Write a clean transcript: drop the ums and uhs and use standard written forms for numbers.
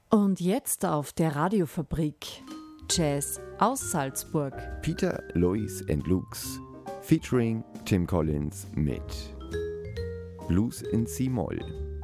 Und jetzt auf der Radiofabrik Jazz aus Salzburg. Peter, Lois and Lux featuring Tim Collins mit Blues in C-Moll.